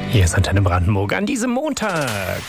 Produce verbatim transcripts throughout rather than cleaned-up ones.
Hier ist Antenne Brandenburg an diesem Montag.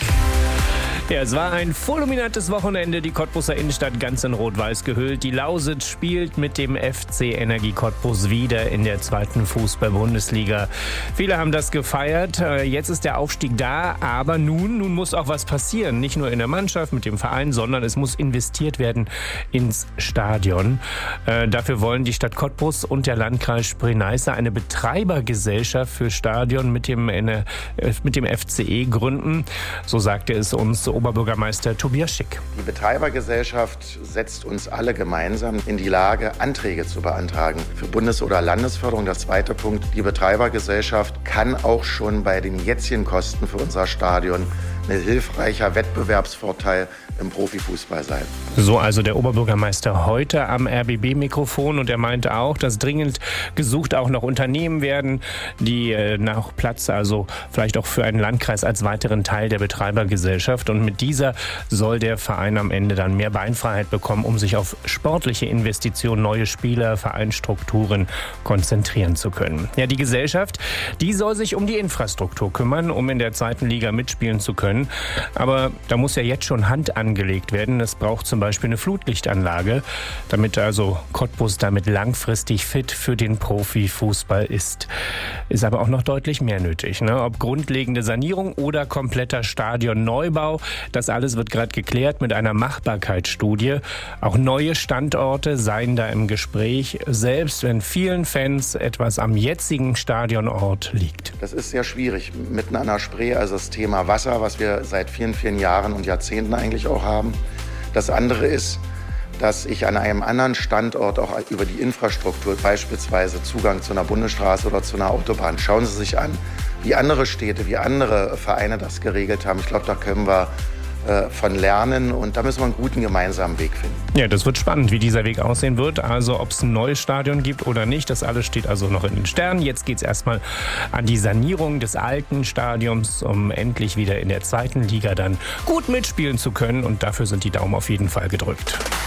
Ja, es war ein fulminantes Wochenende. Die Cottbuser Innenstadt ganz in Rot-Weiß gehüllt. Die Lausitz spielt mit dem F C Energie Cottbus wieder in der zweiten Fußball-Bundesliga. Viele haben das gefeiert. Jetzt ist der Aufstieg da, aber nun, nun muss auch was passieren. Nicht nur in der Mannschaft, mit dem Verein, sondern es muss investiert werden ins Stadion. Äh, dafür wollen die Stadt Cottbus und der Landkreis Spree-Neiße eine Betreibergesellschaft für Stadion mit dem, äh, mit dem F C E gründen. So sagte es uns Oberbürgermeister Tobias Schick. Die Betreibergesellschaft setzt uns alle gemeinsam in die Lage, Anträge zu beantragen für Bundes- oder Landesförderung. Der zweite Punkt, die Betreibergesellschaft kann auch schon bei den jetzigen Kosten für unser Stadion ein hilfreicher Wettbewerbsvorteil im Profifußball sein. So also der Oberbürgermeister heute am R B B-Mikrofon, und er meinte auch, dass dringend gesucht auch noch Unternehmen werden, die äh, nach Platz, also vielleicht auch für einen Landkreis als weiteren Teil der Betreibergesellschaft, und mit dieser soll der Verein am Ende dann mehr Beinfreiheit bekommen, um sich auf sportliche Investitionen, neue Spieler, Vereinsstrukturen konzentrieren zu können. Ja, die Gesellschaft, die soll sich um die Infrastruktur kümmern, um in der zweiten Liga mitspielen zu können. Aber da muss ja jetzt schon Hand angelegt werden. Es braucht zum Beispiel eine Flutlichtanlage, damit also Cottbus damit langfristig fit für den Profifußball ist. Ist aber auch noch deutlich mehr nötig, ne? Ob grundlegende Sanierung oder kompletter Stadionneubau, das alles wird gerade geklärt mit einer Machbarkeitsstudie. Auch neue Standorte seien da im Gespräch, selbst wenn vielen Fans etwas am jetzigen Stadionort liegt. Das ist sehr schwierig. Mitten an der Spree, also das Thema Wasser, was wir seit vielen, vielen Jahren und Jahrzehnten eigentlich auch haben. Das andere ist, dass ich an einem anderen Standort auch über die Infrastruktur, beispielsweise Zugang zu einer Bundesstraße oder zu einer Autobahn, schauen Sie sich an, wie andere Städte, wie andere Vereine das geregelt haben. Ich glaube, da können wir äh, von lernen, und da müssen wir einen guten gemeinsamen Weg finden. Ja, das wird spannend, wie dieser Weg aussehen wird. Also ob es ein neues Stadion gibt oder nicht, das alles steht also noch in den Sternen. Jetzt geht es erstmal an die Sanierung des alten Stadions, um endlich wieder in der zweiten Liga dann gut mitspielen zu können. Und dafür sind die Daumen auf jeden Fall gedrückt.